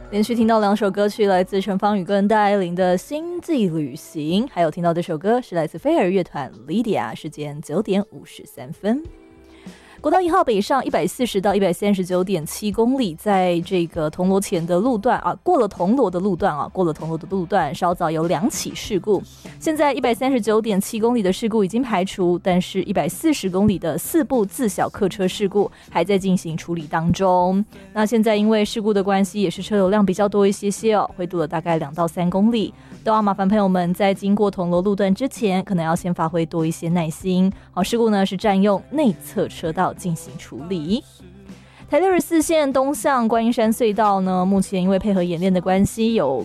连续听到2首歌曲，来自陈芳宇跟戴爱玲的《星际旅行》，还有听到这首歌是来自飞儿乐团 Lydia， 时间9点53分。国道1号北上140到139.7公里，在这个铜锣前的路段啊，过了铜锣的路段，稍早有2起事故。现在139.7公里的事故已经排除，但是140公里的4部自小客车事故还在进行处理当中。那现在因为事故的关系，也是车流量比较多一些哦，会堵了大概2到3公里，都要麻烦朋友们在经过铜锣路段之前，可能要先发挥多一些耐心。好，事故呢是占用内侧车道进行处理。台624线东向观音山隧道呢，目前因为配合演练的关系，有